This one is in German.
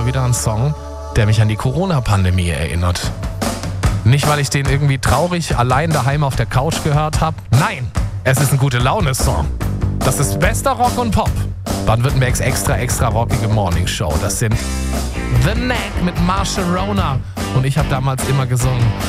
wieder ein Song, der mich an die Corona-Pandemie erinnert. Nicht, weil ich den irgendwie traurig allein daheim auf der Couch gehört habe. Nein, es ist ein Gute-Laune-Song. Das ist bester Rock und Pop. Baden-Württembergs extra rockige Morningshow. Das sind The Knack mit Marshall Rona. Und ich habe damals immer gesungen: